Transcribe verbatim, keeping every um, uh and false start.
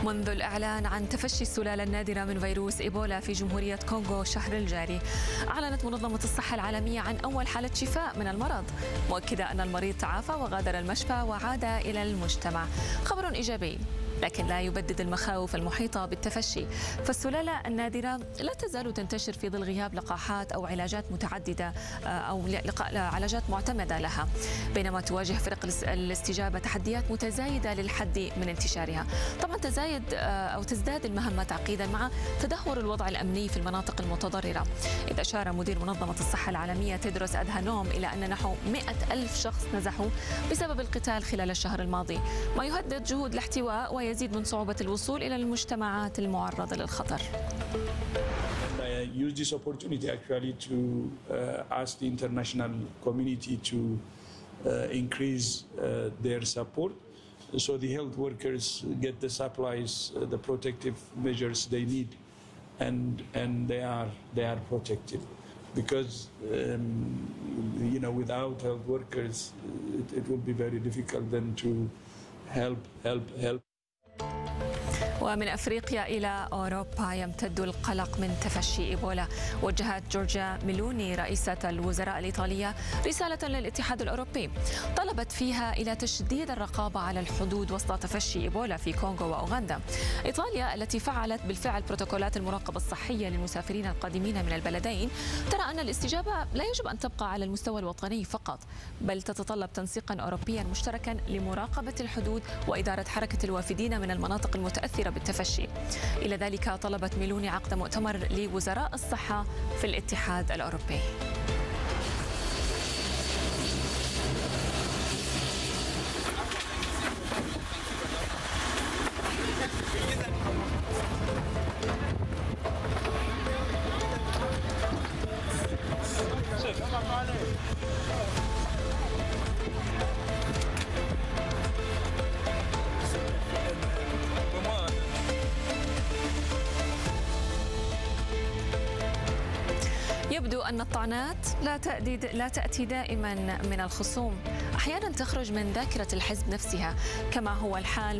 منذ الإعلان عن تفشي السلالة النادرة من فيروس إيبولا في جمهورية كونغو الشهر الجاري، أعلنت منظمة الصحة العالمية عن أول حالة شفاء من المرض، مؤكدة أن المريض تعافى وغادر المشفى وعاد إلى المجتمع. خبر إيجابي، لكن لا يبدد المخاوف المحيطة بالتفشي، فالسلالة النادرة لا تزال تنتشر في ظل غياب لقاحات أو علاجات متعددة أو علاجات معتمدة لها، بينما تواجه فرق الاستجابة تحديات متزايدة للحد من انتشارها. طبعا تزايد أو تزداد المهمة تعقيدا مع تدهور الوضع الأمني في المناطق المتضررة، إذ أشار مدير منظمة الصحة العالمية تيدروس أدهانوم إلى أن نحو مئة ألف شخص نزحوا بسبب القتال خلال الشهر الماضي، ما يهدد جهود الاحتواء ويزيد من صعوبة الوصول إلى المجتمعات المعرضة للخطر. I use this opportunity actually to uh, ask the international community to uh, increase uh, their support so the health workers get the supplies, uh, the protective measures they need, and and they are they are protected. Because um, you know, without health workers, it, it will be very difficult then to help help help. ومن أفريقيا إلى أوروبا يمتد القلق من تفشي إيبولا. وجهت جورجيا ميلوني رئيسة الوزراء الإيطالية رسالة للاتحاد الأوروبي طلبت فيها إلى تشديد الرقابة على الحدود وسط تفشي إيبولا في كونغو وأوغندا. إيطاليا التي فعلت بالفعل بروتوكولات المراقبة الصحية للمسافرين القادمين من البلدين ترى أن الاستجابة لا يجب أن تبقى على المستوى الوطني فقط، بل تتطلب تنسيقا أوروبيا مشتركا لمراقبة الحدود وإدارة حركة الوافدين من المناطق المتأثرة بالتفشي. إلى ذلك طلبت ميلوني عقد مؤتمر لوزراء الصحة في الاتحاد الأوروبي. يبدو أن الطعنات لا تأتي لا تأتي دائما من الخصوم، أحيانا تخرج من ذاكرة الحزب نفسها، كما هو الحال